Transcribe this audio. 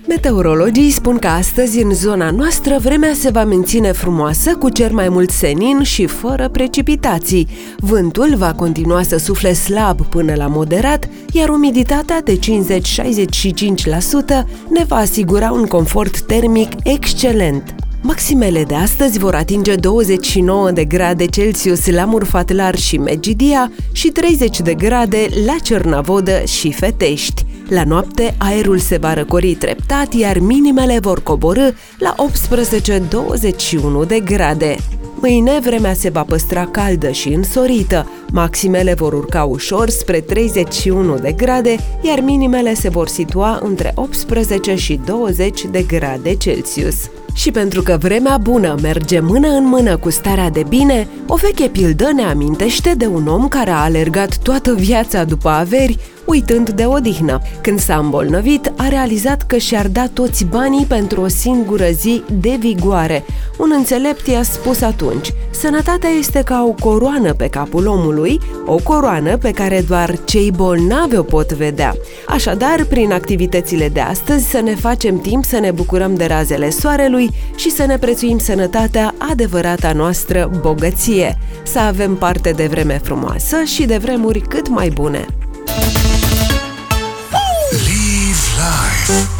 Meteorologii spun că astăzi în zona noastră vremea se va menține frumoasă, cu cer mai mult senin și fără precipitații. Vântul va continua să sufle slab până la moderat, iar umiditatea de 50-65% ne va asigura un confort termic excelent. Maximele de astăzi vor atinge 29 de grade Celsius la Murfatlar și Megidia și 30 de grade la Cernavodă și Fetești. La noapte, aerul se va răcori treptat, iar minimele vor coborî la 18-21 de grade. Mâine, vremea se va păstra caldă și însorită. Maximele vor urca ușor spre 31 de grade, iar minimele se vor situa între 18 și 20 de grade Celsius. Și pentru că vremea bună merge mână în mână cu starea de bine, o veche pildă ne amintește de un om care a alergat toată viața după averi, uitând de odihnă. Când s-a îmbolnăvit, a realizat că și-ar da toți banii pentru o singură zi de vigoare. Un înțelept i-a spus atunci: sănătatea este ca o coroană pe capul omului, o coroană pe care doar cei bolnavi o pot vedea. Așadar, prin activitățile de astăzi, să ne facem timp să ne bucurăm de razele soarelui și să ne prețuim sănătatea, adevărata noastră bogăție. Să avem parte de vreme frumoasă și de vremuri cât mai bune. Live life.